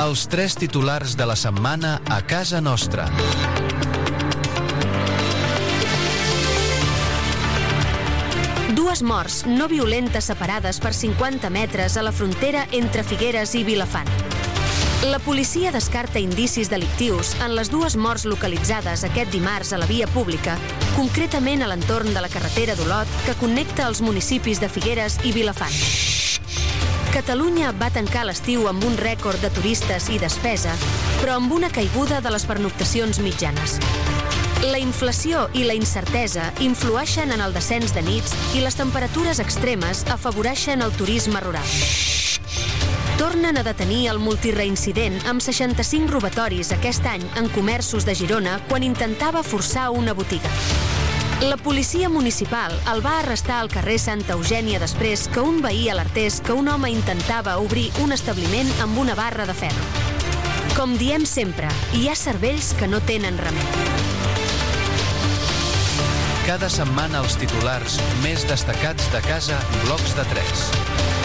Els 3 titulars de la setmana a casa nostra. Dues morts no violentes separades per 50 metres a la frontera entre Figueres i Vilafant. La policia descarta indicis delictius en les 2 morts localitzades aquest dimarts a la via pública, concretament a l'entorn de la carretera d'Olot que connecta els municipis de Figueres i Vilafant. Catalunya va tancar l'estiu amb un rècord de turistes i despesa, però amb una caiguda de les pernoctacions mitjanes. La inflació i la incertesa influeixen en el descens de nits i les temperatures extremes afavoreixen el turisme rural. Tornen a detenir el multireincident amb 65 robatoris aquest any en comerços de Girona quan intentava forçar una botiga. La policia municipal el va arrestar al carrer Santa Eugènia després que un veí alertés que un home intentava obrir un establiment amb una barra de ferro. Com diem sempre, hi ha cervells que no tenen remei. Cada setmana els titulars més destacats de casa Blocs de 3.